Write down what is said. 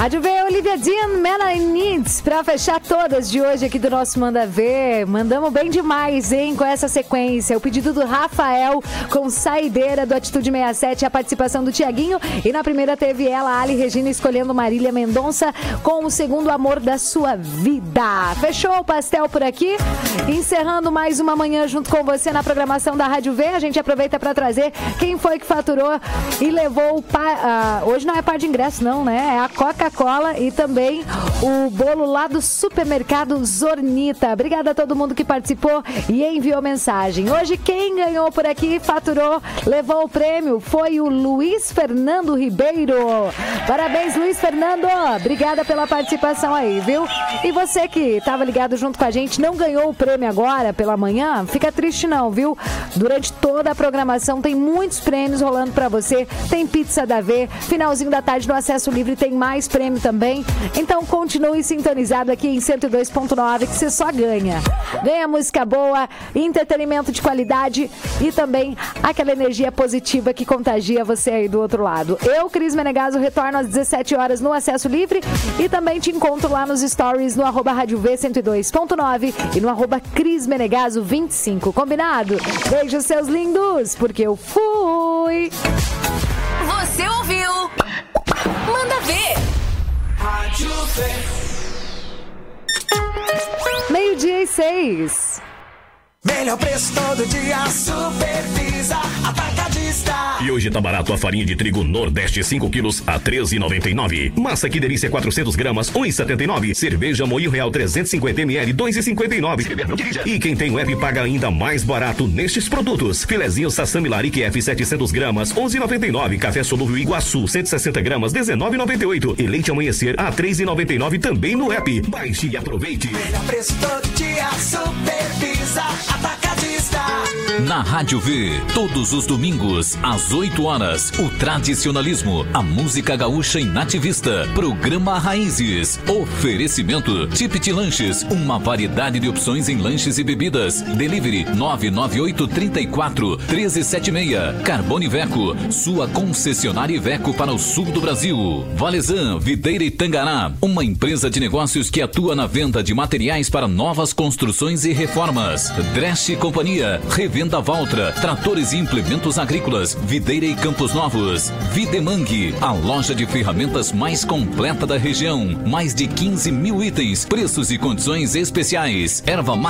Rádio V, Olivia Dean, Man I Needs, pra fechar todas de hoje aqui do nosso Manda Ver. Mandamos bem demais, hein, com essa sequência. O pedido do Rafael com Saideira do Atitude 67, a participação do Tiaguinho. E na primeira teve ela, Ali Regina, escolhendo Marília Mendonça com O Segundo Amor da Sua Vida. Fechou o pastel por aqui. Encerrando mais uma manhã junto com você na programação da Rádio V. A gente aproveita para trazer quem foi que faturou e levou o hoje não é par de ingresso não, né? É a Coca-Cola e também o bolo lá do supermercado Zornita. Obrigada a todo mundo que participou e enviou mensagem. Hoje quem ganhou por aqui, faturou, levou o prêmio, foi o Luiz Fernando Ribeiro. Parabéns, Luiz Fernando. Obrigada pela participação aí, viu? E você que estava ligado junto com a gente, não ganhou o prêmio agora pela manhã, fica triste não, viu? Durante toda a programação tem muitos prêmios rolando pra você. Tem pizza da V, finalzinho da tarde no Acesso Livre tem mais prêmio também. Então continue sintonizado aqui em 102.9 que você só ganha. Ganha música boa, entretenimento de qualidade e também aquela energia positiva que contagia você aí do outro lado. Eu, Cris Menegaso, retorno às 17 horas no Acesso Livre e também te encontro lá nos stories no @Rádio V 102.9 e no @Cris Menegaso 25. Combinado? Beijo, seus lindos, porque eu fui! Você ouviu? Manda Ver! Rádio V. 12:06. Melhor preço todo dia, Supervisa Atacadista. E hoje tá barato a farinha de trigo Nordeste 5 quilos a R$13,99. Massa Que Delícia 400 gramas, R$1,79. Cerveja Moinho Real 350 ml, R$2,59. E quem tem o app paga ainda mais barato nestes produtos. Filezinho Sassami Larique F 700 gramas, R$11,99. Café Solúvel Iguaçu 160 gramas, R$19,98. E leite Amanhecer a R$3,99 também no app. Baixe e aproveite. Melhor preço todo dia, Supervisa Atacadista. Na Rádio V, todos os domingos, às 8 horas, o tradicionalismo, a música gaúcha e nativista, programa Raízes, oferecimento, Tipit Lanches, uma variedade de opções em lanches e bebidas, delivery 998-34-1376, Carbone Iveco, sua concessionária Iveco para o sul do Brasil, Valezan, Videira e Tangará, uma empresa de negócios que atua na venda de materiais para novas construções e reformas, Dresch Companhia, Revenda Valtra, tratores e implementos agrícolas, Videira e Campos Novos, Videmang, a loja de ferramentas mais completa da região, mais de 15 mil itens, preços e condições especiais, erva